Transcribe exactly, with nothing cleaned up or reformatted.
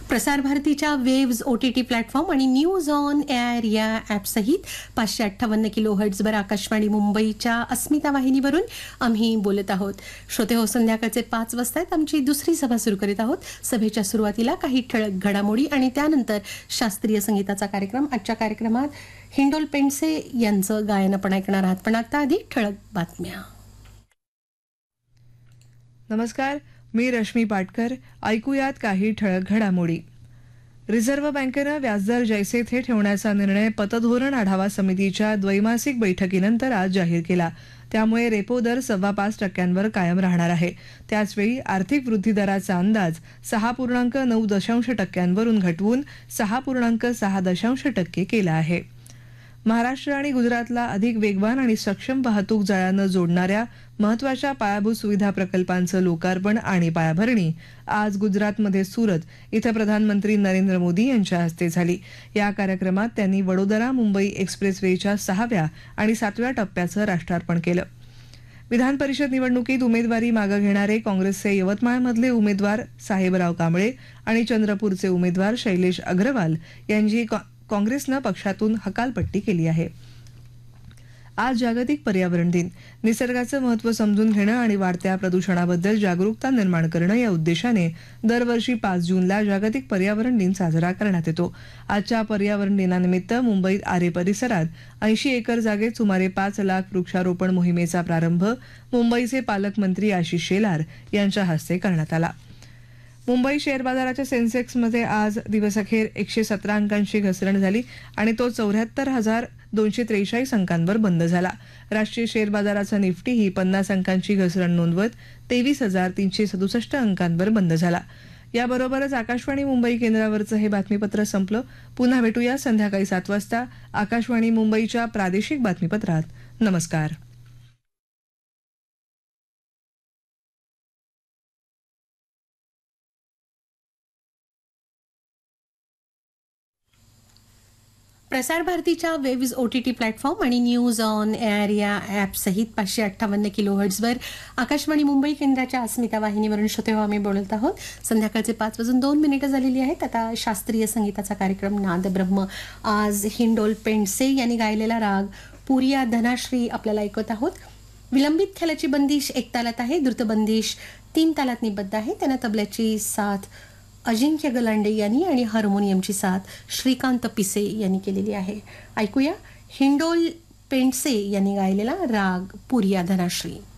प्रसार भारतीच्या waves O T T platform आणि न्यूज ऑन एअर या ॲपसहित पाचशे अठ्ठावन्न किलो हर्ट्झवर आकाशवाणी मुंबईच्या अस्मिता वाहिनीवरून आम्ही बोलत आहोत. श्रोते हो, संध्याकाळचे पाच वाजता आमची दुसरी सभा सुरू करीत आहोत. सभेच्या सुरुवातीला काही ठळक घडामोडी आणि त्यानंतर शास्त्रीय संगीताचा कार्यक्रम. आजच्या कार्यक्रमात हिंडोल पेंडसे यांचं गायन आपण ऐकणार आहात. पण आता आधी ठळक बातम्या. नमस्कार, मी रश्मी पाटकर. ऐकूयात काही ठळक घडामोडी. रिझर्व्ह बँकेनं व्याजदर जैसे थे ठेवण्याचा निर्णय पतधोरण आढावा समितीच्या द्वैमासिक बैठकीनंतर आज जाहीर केला. त्यामुळे रेपो दर सव्वा पाच टक्क्यांवर कायम राहणार आहे. त्याचवेळी आर्थिक वृद्धी दराचा अंदाज सहा पूर्णांक नऊ दशांश टक्क्यांवरून घटवून सहा पूर्णांक सहा दशांश टक्के केला आहे. महाराष्ट्र आणि गुजरातला अधिक वेगवान आणि सक्षम वाहतूक जाळ्यानं जोडणाऱ्या महत्वाच्या पायाभूत सुविधा प्रकल्पांचं लोकार्पण आणि पायाभरणी आज गुजरातमध्ये सुरत इथं प्रधानमंत्री नरेंद्र मोदी यांच्या हस्ते झाली. या कार्यक्रमात त्यांनी वडोदरा मुंबई एक्सप्रेसवेच्या सहाव्या आणि सातव्या टप्प्याचं राष्ट्रार्पण केलं. विधान परिषद निवडणुकीत उमेदवारी मागे घेणारे काँग्रेसचे यवतमाळमधले उमेदवार साहेबराव कांबळे आणि चंद्रपूरचे उमेदवार शैलेश अग्रवाल यांची काँग्रेसनं पक्षातून हकालपट्टी केली आहे. आज जागतिक पर्यावरण दिन. निसर्गाचं महत्त्व समजून घेणं आणि वाढत्या प्रदूषणाबद्दल जागरूकता निर्माण करणं या उद्देशाने दरवर्षी पाच जूनला जागतिक पर्यावरण दिन साजरा करण्यात येतो. आजच्या पर्यावरण दिनानिमित्त मुंबईत आरे परिसरात ऐंशी एकर जागेत सुमारे पाच लाख वृक्षारोपण मोहिमेचा प्रारंभ मुंबईचे पालकमंत्री आशिष शेलार यांच्या हस्ते करण्यात आला. मुंबई शेअर बाजाराच्या सेन्सेक्समध्ये आज दिवसअखेर एकशे सतरा अंकांची घसरण झाली आणि तो चौऱ्याहत्तर हजार दोनशे त्रेचाळीस अंकांवर बंद झाला. राष्ट्रीय शेअर बाजाराचा निफ्टीही पन्नास अंकांची घसरण नोंदवत तेवीस हजार तीनशे सदुसष्ट अंकांवर बंद झाला. याबरोबरच आकाशवाणी मुंबई केंद्रावरचं हे बातमीपत्र संपलं. पुन्हा भेटूया संध्याकाळी सात वाजता आकाशवाणी मुंबईच्या प्रादेशिक बातमीपत्रात. नमस्कार. प्रसार भारतीच्या waves O T T platform आणि न्यूज ऑन एअर या ॲपसहित पाचशे अठ्ठावन्न किलो हर्ट्झवर आकाशवाणी मुंबई केंद्राच्या अस्मिता वाहिनीवरून श्रोते हो आम्ही बोलत आहोत. संध्याकाळचे पाच वाजून दोन मिनिटं झालेली आहेत. आता शास्त्रीय संगीताचा कार्यक्रम नाद ब्रह्म. आज हिंडोल पेंडसे यांनी गायलेला राग पुरिया धनाश्री आपल्याला ऐकत आहोत. विलंबित ख्यालाची बंदिश एक तालात आहे, द्रुतबंदिश तीन तालात निबद्ध आहे. त्यांना तबल्याची साथ अजिंक्य गलांडे यांनी आणि हार्मोनियमची साथ श्रीकांत पिसे यांनी केलेली आहे. ऐकूया हिंडोल पेंडसे यांनी गायलेला राग पुरिया धनाश्री.